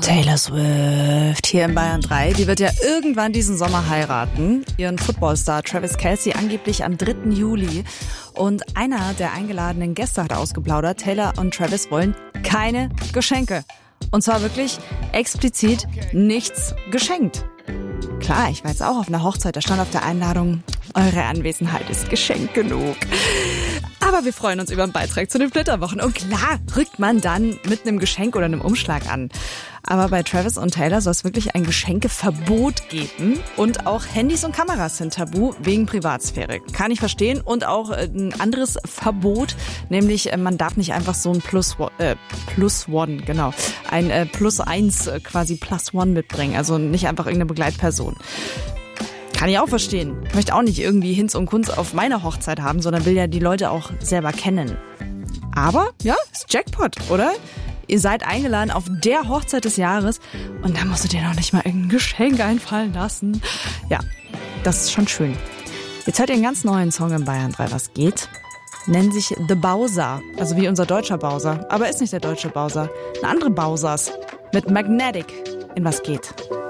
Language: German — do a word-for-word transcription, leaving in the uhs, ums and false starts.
Taylor Swift hier in Bayern drei. Die wird ja irgendwann diesen Sommer heiraten. Ihren Footballstar Travis Kelce angeblich am dritten Juli. Und einer der eingeladenen Gäste hat ausgeplaudert. Taylor und Travis wollen keine Geschenke. Und zwar wirklich explizit nichts geschenkt. Klar, ich war jetzt auch auf einer Hochzeit. Da stand auf der Einladung, eure Anwesenheit ist Geschenk genug. Aber wir freuen uns über einen Beitrag zu den Flitterwochen. Und klar rückt man dann mit einem Geschenk oder einem Umschlag an. Aber bei Travis und Taylor soll es wirklich ein Geschenkeverbot geben. Und auch Handys und Kameras sind tabu wegen Privatsphäre. Kann ich verstehen. Und auch ein anderes Verbot, nämlich man darf nicht einfach so ein Plus, äh, Plus One, genau, ein äh, Plus Eins quasi Plus One mitbringen. Also nicht einfach irgendeine Begleitperson. Kann ich auch verstehen. Ich möchte auch nicht irgendwie Hinz und Kunz auf meiner Hochzeit haben, sondern will ja die Leute auch selber kennen. Aber, ja, ist Jackpot, oder? Ihr seid eingeladen auf der Hochzeit des Jahres und da musst du dir noch nicht mal irgendein Geschenk einfallen lassen. Ja, das ist schon schön. Jetzt hört ihr einen ganz neuen Song in Bayern drei, was geht. Nennt sich The Bowser, also wie unser deutscher Bowser. Aber ist nicht der deutsche Bowser. Eine andere Bowsers mit Magnetic in was geht.